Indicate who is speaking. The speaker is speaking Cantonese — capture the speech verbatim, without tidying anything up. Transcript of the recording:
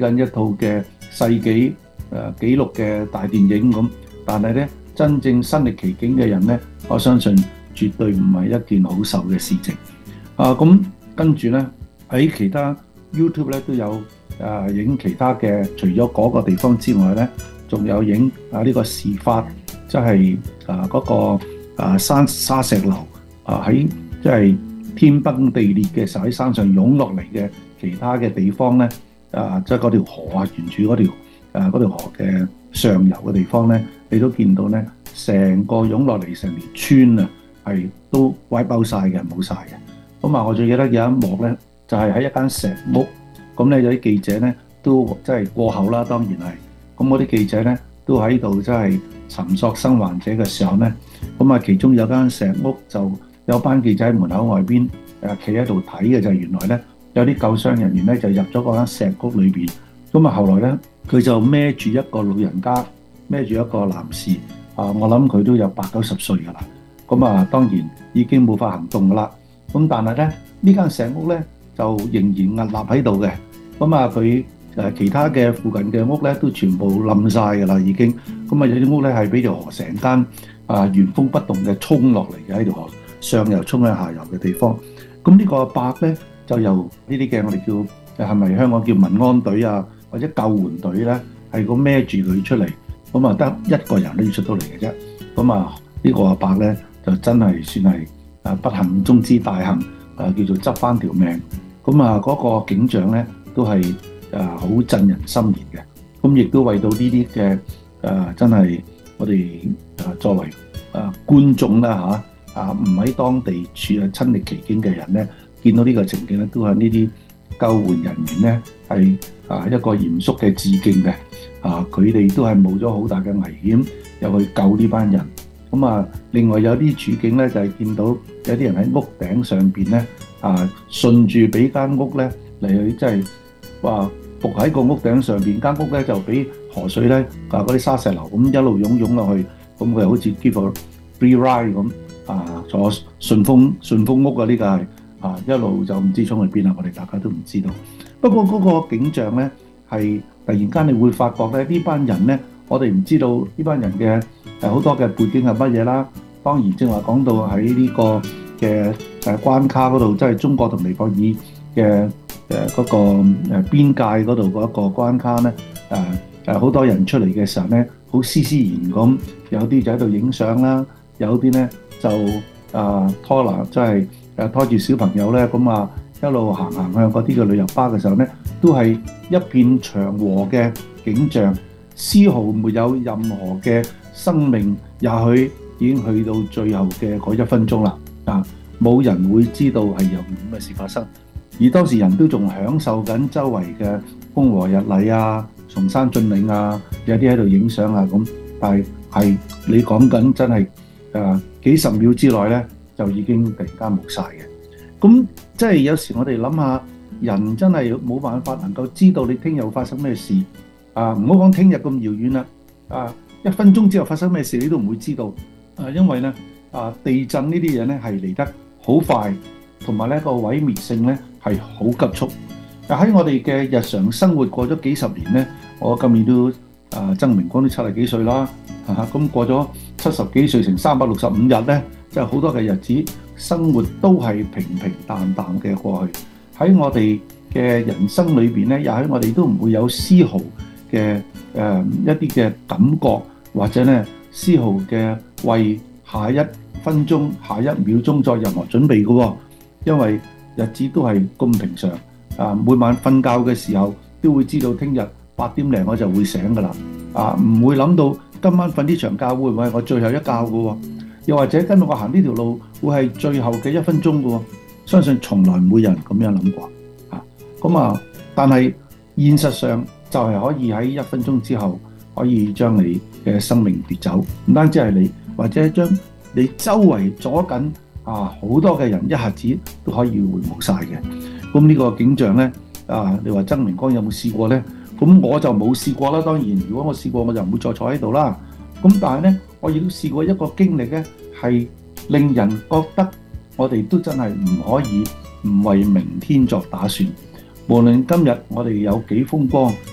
Speaker 1: 緊一套嘅世紀誒紀錄嘅大電影咁，但係咧真正身歷其境嘅人咧，我相信絕對唔係一件好受嘅事情。啊，咁跟住咧喺其他 YouTube 咧都有誒影其他嘅，除咗嗰個地方之外咧，仲有影啊呢個事發，即係啊嗰個啊山沙石流啊喺即係天崩地裂嘅時候喺山上湧落嚟嘅其他嘅地方咧，啊即係嗰條河啊沿住嗰條誒嗰條河嘅上游嘅地方咧，你都見到咧成個湧落嚟成條村啊係都 wipe out 曬嘅，冇曬嘅。咁啊，我最記得有一幕咧，就係喺一間石屋，咁咧有啲記者咧都即係過後啦，當然係，咁嗰啲記者咧都喺度即係尋索生還者嘅時候咧，咁啊其中有間石屋就有班記者喺門口外邊誒企喺度睇嘅，就係原來咧有啲救傷人員咧就入咗嗰間石屋裏邊，咁啊後來咧佢就孭住一個老人家，孭住一個男士，啊我諗佢都有八九十歲㗎啦，咁啊當然已經冇法行動㗎啦。咁但係咧，呢間石屋咧就仍然屹立喺度嘅。咁啊，佢誒其他嘅附近嘅屋咧都全部冧晒㗎啦，已經。咁啊，有啲屋咧係俾條河成間啊原封不動嘅沖落嚟嘅，喺條河上游沖向下游嘅地方。咁呢個阿伯咧就由呢啲嘅我哋叫係咪香港叫民安隊啊，或者救援隊咧，係咁孭住佢出嚟。咁啊，得一個人都要出到嚟嘅啫。咁啊，呢個阿伯咧就真係算係。啊！不幸中之大幸，啊叫做執翻條命。咁啊，嗰、那個景象咧都係啊好震人心弦嘅。咁亦都為到呢啲嘅啊真係我哋啊作為啊觀眾啦嚇啊唔喺當地處啊親歷其境嘅人咧，見到呢個情景咧，都係呢啲救援人員咧係啊一個嚴肅嘅致敬嘅。啊，佢哋都係冒咗好大嘅危險，又去救呢班人。咁啊，另外有啲處境咧，就係、是、見到有啲人喺屋頂上邊咧，啊順住俾間屋咧嚟去，即係話伏喺個屋頂上邊，間屋咧就俾河水咧啊嗰啲沙石流咁一路湧湧落去，咁佢好似 give a free ride 咁啊，坐順風順風屋啊，呢、這個係啊一路就唔知衝去邊啦，我哋大家都唔知道。不過嗰個景象咧係突然間你會發覺咧呢班人咧，我哋唔知道呢班人嘅。誒好多嘅背景係乜嘢啦？當然正話講到喺呢個嘅誒關卡嗰度，即係中國同尼泊爾嘅誒嗰個誒邊界嗰度嗰一個關卡咧，誒誒好多人出嚟嘅時候咧，好斯斯然咁，有啲就喺度影相啦，有啲咧就啊拖拿，即係誒拖住小朋友咧，咁啊一路行行向嗰啲嘅旅遊巴嘅時候咧，都係一片祥和嘅景象，絲毫沒有任何嘅。生命也許已經去到最後嘅嗰一分鐘啦，啊！冇人會知道係有咁嘅事發生，而當時人都仲享受緊周圍嘅風和日麗啊、崇山峻嶺啊，有啲喺度影相啊咁，但係係你講緊真係誒幾十秒之內咧，就已經突然間冇晒嘅。咁即係有時我哋諗下，人真係冇辦法能夠知道你聽日會發生咩事啊！唔好講聽日咁遙遠啦，啊！一分鐘之後發生咩事你都唔會知道，啊，因為咧啊地震呢啲嘢咧係嚟得好快，同埋咧個毀滅性咧係好急速。但喺我哋嘅日常生活過咗幾十年咧，我今年都啊曾明光都七十幾歲啦，嚇咁過咗七十幾歲成三百六十五日咧，即係好多嘅日子生活都係平平淡淡嘅過去。喺我哋嘅人生裏邊咧，也許我哋都唔會有絲毫嘅誒一啲嘅感覺。或者咧，絲毫嘅為下一分鐘、下一秒鐘作任何準備嘅喎，因為日子都係咁平常。啊，每晚瞓覺嘅時候都會知道聽日八點零我就會醒㗎啦。啊，唔會諗到今晚瞓呢場覺會唔會係我最後一覺嘅喎？又或者跟住我行呢條路會係最後嘅一分鐘嘅喎？相信從來冇人咁樣諗過。啊，咁啊，但係現實上就係可以喺一分鐘之後。可以將你嘅生命奪走，唔單止係你，或者將你周圍左緊啊好多嘅人一下子都可以會冇晒嘅。咁呢個景象咧啊，你話曾明光有冇試過咧？咁我就冇試過啦。當然，如果我試過，我就唔會再坐喺度啦。咁但係咧，我亦都試過一個經歷咧，係令人覺得我哋都真係唔可以唔為明天作打算。無論今日我哋有幾風光。